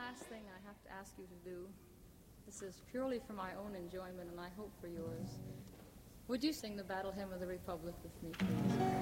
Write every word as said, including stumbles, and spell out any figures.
last thing I have to ask you to do. This is purely for my own enjoyment, and I hope for yours. Would you sing the Battle Hymn of the Republic with me, please?